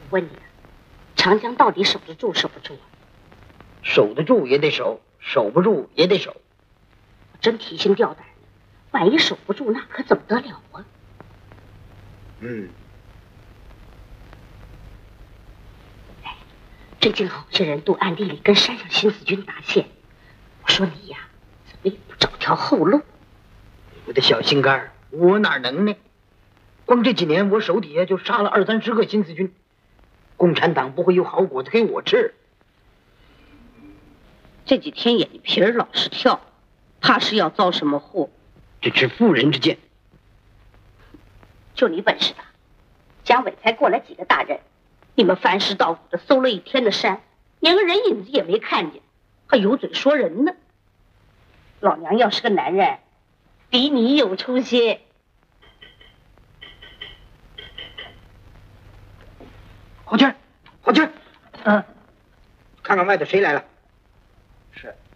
问你，长江到底守得住守不住啊？ 守得住也得守，守不住也得守。 我真提心吊胆的，万一守不住，那可怎么得了啊？最近好些人都暗地里跟山上新四军搭线，我说你呀，怎么也不找条后路？ 我的小心肝，我哪能呢？光这几年，我手底下就杀了20-30个新四军，共产党不会有好果子给我吃。 这几天眼皮儿老是跳，怕是要遭什么祸。 这是妇人之见。 就你本事大，蒋伟才过来几个大人，你们翻尸倒骨的搜了一天的山，连个人影子也没看见，还有嘴说人呢。老娘要是个男人，比你有出息。 郝娟，郝娟，看看外头谁来了。 是。